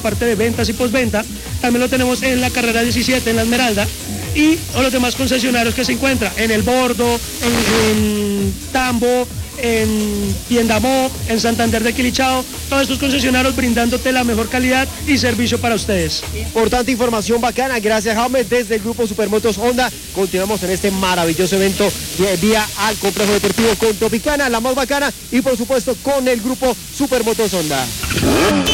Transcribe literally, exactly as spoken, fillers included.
parte de ventas y postventa, también lo tenemos en la carrera diecisiete, en la Esmeralda, y o los demás concesionarios que se encuentran en El Bordo, en, en Tambo, en Piendamó, en Santander de Quilichao, todos estos concesionarios brindándote la mejor calidad y servicio para ustedes. Importante información bacana, gracias Jaume, desde el grupo Supermotos Honda. Continuamos en este maravilloso evento vía al complejo deportivo con Tropicana, la más bacana, y por supuesto con el grupo Supermotos Honda.